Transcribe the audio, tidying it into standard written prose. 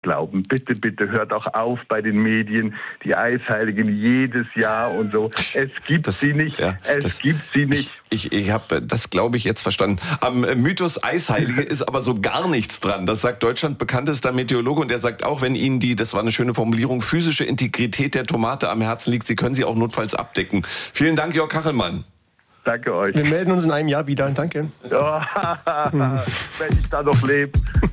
glauben. Bitte, bitte hört auch auf bei den Medien, die Eisheiligen jedes Jahr und so. Es gibt sie nicht. Ja, gibt sie nicht. Ich habe das, glaube ich, jetzt verstanden. Am Mythos Eisheilige ist aber so gar nichts dran. Das sagt Deutschland bekanntester Meteorologe und der sagt auch, wenn Ihnen das war eine schöne Formulierung, physische Integrität der Tomate am Herzen liegt, Sie können sie auch notfalls abdecken. Vielen Dank, Jörg Kachelmann. Danke euch. Wir melden uns in einem Jahr wieder. Danke. Ja, wenn ich da noch lebe.